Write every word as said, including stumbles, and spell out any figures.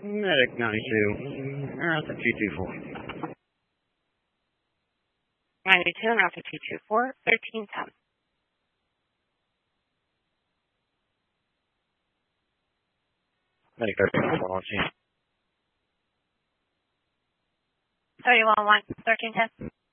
Medic ninety-two, Alpha two two four. ninety-two and Alpha two two four, thirteen ten. Medic thirteen four, thirty-one one, thirteen ten.